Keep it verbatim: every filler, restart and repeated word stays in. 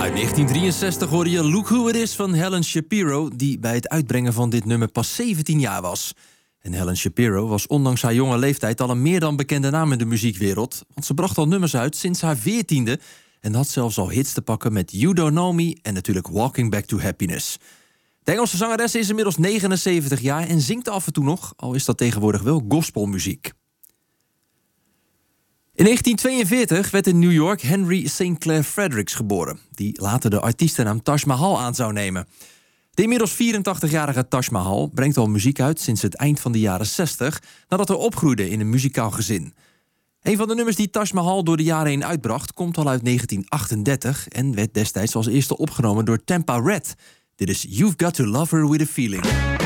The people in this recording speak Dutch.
Uit negentien drieënzestig hoorde je Look Who It Is van Helen Shapiro, die bij het uitbrengen van dit nummer pas zeventien jaar was. En Helen Shapiro was ondanks haar jonge leeftijd al een meer dan bekende naam in de muziekwereld, want ze bracht al nummers uit sinds haar veertiende en had zelfs al hits te pakken met You Don't Know Me en natuurlijk Walking Back to Happiness. De Engelse zangeres is inmiddels negenenzeventig jaar en zingt af en toe nog, al is dat tegenwoordig wel gospelmuziek. In negentien tweeënveertig werd in New York Henry Saint Clair Fredericks geboren, die later de artiestennaam Taj Mahal aan zou nemen. De inmiddels vierentachtigjarige Taj Mahal brengt al muziek uit sinds het eind van de jaren zestig, nadat hij opgroeide in een muzikaal gezin. Een van de nummers die Taj Mahal door de jaren heen uitbracht komt al uit negentien achtendertig en werd destijds als eerste opgenomen door Tampa Red. Dit is You've Got to Love Her With a Feeling.